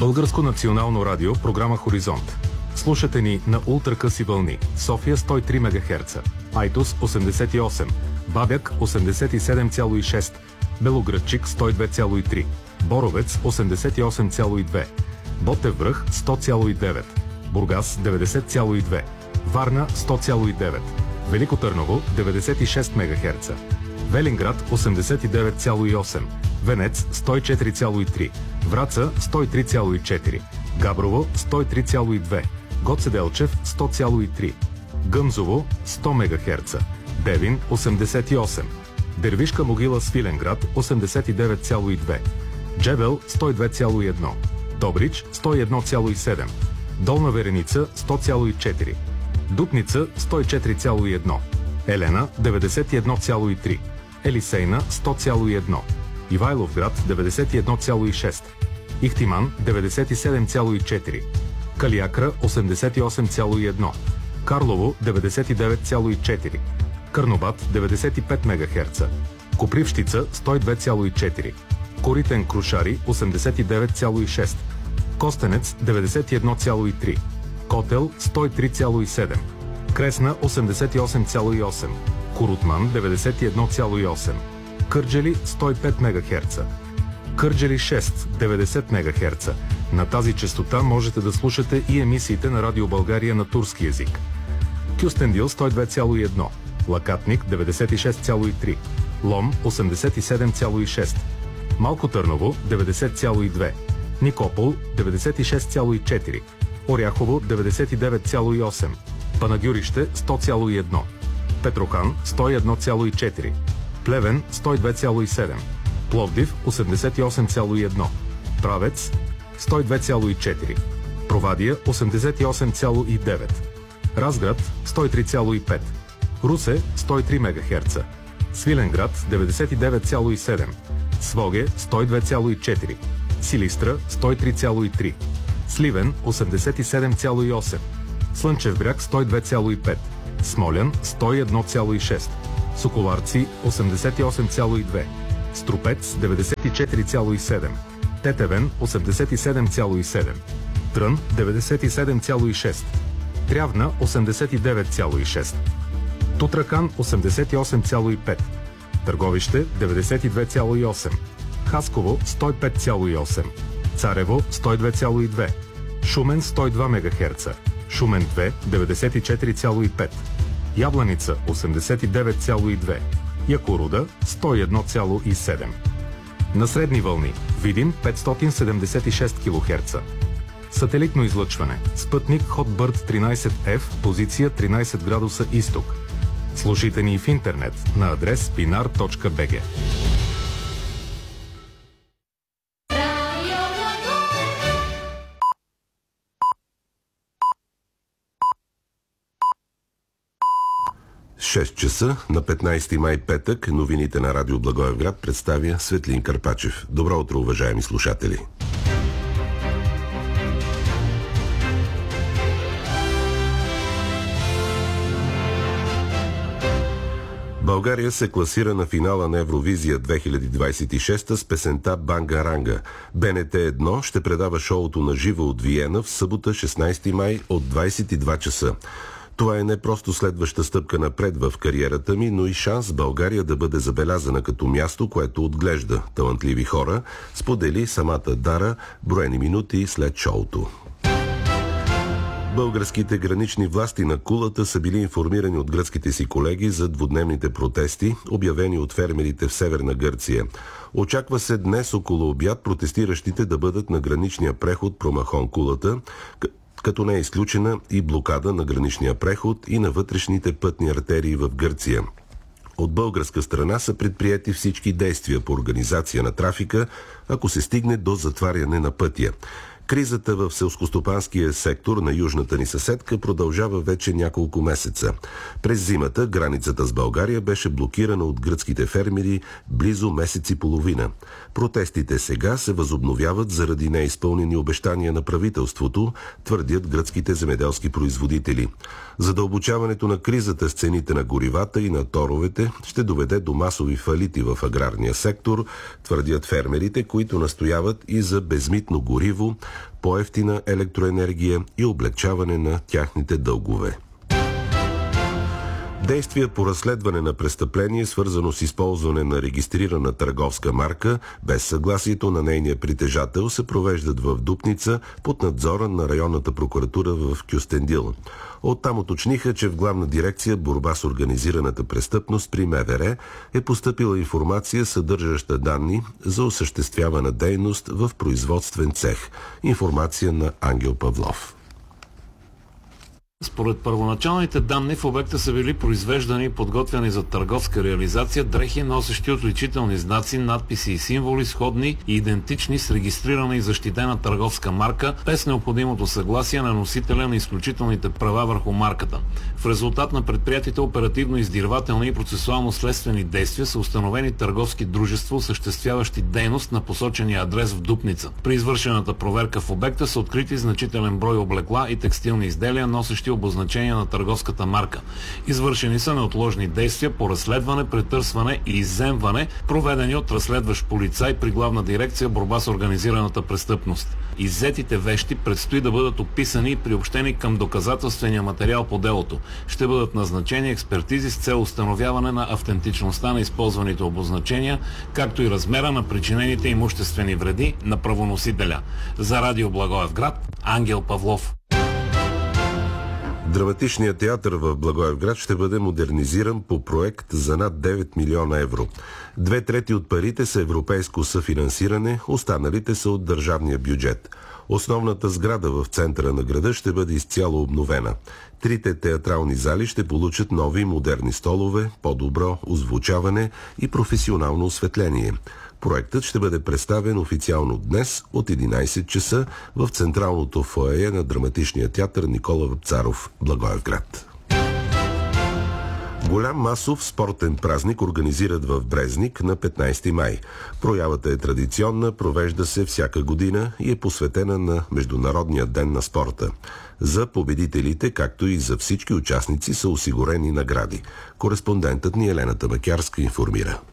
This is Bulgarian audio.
Българско национално радио, програма Хоризонт. Слушате ни на ултракъси вълни. София 103 МГц, Айтос 88, Бабяк 87,6, Белоградчик 102,3, Боровец 88,2, Ботев връх 100,9, Бургас 90,2, Варна 100,9, Велико Търново 96 МГц, Велинград 89,8, Венец 104,3, Враца 103,4, Габрово 103,2, Гоце Делчев 100,3, Гъмзово 100 МГц, Девин 88, Дервишка могила Свиленград 89,2, Джебел 102,1, Добрич 101,7, Долна Вереница 100,4, Дупница 104,1, Елена 91,3, Елисейна 100,1, Ивайловград 91,6, Ихтиман 97,4, Калиакра 88,1, Карлово 99,4, Карнобат 95 МГц, Копривщица 102,4, Коритен Крушари 89,6, Костенец 91,3, Котел 103,7, Кресна 88,8, Корутман 91,8, Кърджали 105 МГц, Кърджали 6 90 МГц. На тази честота можете да слушате и емисиите на Радио България на турски език. Кюстендил 102,1, Лакатник 96,3, Лом 87,6, Малко Търново 90,2, Никопол 96,4, Оряхово 99,8, Панагюрище 100,1, Петрохан 101,4, Плевен 102,7, Пловдив 88,1, Правец 102,4, Провадия 88,9, Разград 103,5, Русе 103 МГц, Свиленград 99,7, Своге 102,4, Силистра 103,3, Сливен 87,8, Слънчев бряг 102,5, Смолян 101,6, Соколарци 88,2, Струпец 94,7, Тетевен 87,7, Трън 97,6, Трявна 89,6, Тутракан 88,5, Търговище 92,8, Хасково 105,8, Царево 102,2, Шумен 102 МГц, Шумен 2 94,5, Ябланица 89,2, Якоруда 101,7. На средни вълни Видин 576 кГц. Сателитно излъчване. Спътник Hotbird 13F, позиция 13 градуса изток. Слушайте ни в интернет на адрес pinar.bg. Шест часа на 15 май петък. Новините на Радио Благоевград представя Светлин Карпачев. Добро утро, уважаеми слушатели! България се класира на финала на Евровизия 2026 с песента Бангаранга. БНТ 1 ще предава шоуто на живо от Виена в събота 16 май от 22 часа. Това е не просто следваща стъпка напред в кариерата ми, но и шанс България да бъде забелязана като място, което отглежда талантливи хора, сподели самата Дара броени минути след шоуто. Българските гранични власти на Кулата са били информирани от гръцките си колеги за двудневните протести, обявени от фермерите в Северна Гърция. Очаква се днес около обяд протестиращите да бъдат на граничния преход Промахон Кулата, като не е изключена и блокада на граничния преход и на вътрешните пътни артерии в Гърция. От българска страна са предприети всички действия по организация на трафика, ако се стигне до затваряне на пътя. Кризата в селскостопанския сектор на южната ни съседка продължава вече няколко месеца. През зимата границата с България беше блокирана от гръцките фермери близо месец и половина. Протестите сега се възобновяват заради неизпълнени обещания на правителството, твърдят гръцките земеделски производители. Задълбочаването на кризата с цените на горивата и на торовете ще доведе до масови фалити в аграрния сектор, твърдят фермерите, които настояват и за безмитно гориво, по-евтина електроенергия и облегчаване на тяхните дългове. Действия по разследване на престъпление, свързано с използване на регистрирана търговска марка, без съгласието на нейния притежател, се провеждат в Дупница под надзора на районната прокуратура в Кюстендил. Оттам уточниха, че в Главна дирекция борба с организираната престъпност при МВР е постъпила информация, съдържаща данни за осъществявана дейност в производствен цех. Информация на Ангел Павлов. Според първоначалните данни в обекта са били произвеждани и подготвяни за търговска реализация дрехи, носещи отличителни знаци, надписи и символи, сходни и идентични с регистрирана и защитена търговска марка, без необходимото съгласие на носителя на изключителните права върху марката. В резултат на предприятите оперативно-издирвателни и процесуално-следствени действия са установени търговски дружества, осъществяващи дейност на посочения адрес в Дупница. При извършената проверка в обекта са открити значителен брой облекла и текстилни изделия, носещи обозначения на търговската марка. Извършени са неотложни действия по разследване, претърсване и изземване, проведени от разследващ полицай при Главна дирекция борба с организираната престъпност. Иззетите вещи предстои да бъдат описани и приобщени към доказателствения материал по делото. Ще бъдат назначени експертизи с цел установяване на автентичността на използваните обозначения, както и размера на причинените имуществени вреди на правоносителя. За Радио Благоевград, Ангел Павлов. Драматичният театър в Благоевград ще бъде модернизиран по проект за над 9 милиона евро. 2/3 от парите са европейско съфинансиране, останалите са от държавния бюджет. Основната сграда в центъра на града ще бъде изцяло обновена. 3 театрални зали ще получат нови модерни столове, по-добро озвучаване и професионално осветление. Проектът ще бъде представен официално днес от 11 часа в централното фоайе на драматичния театър Никола Вапцаров, Благоевград. Голям масов спортен празник организират в Брезник на 15 май. Проявата е традиционна, провежда се всяка година и е посветена на Международния ден на спорта. За победителите, както и за всички участници, са осигурени награди. Кореспондентът ни Елена Табакярска информира.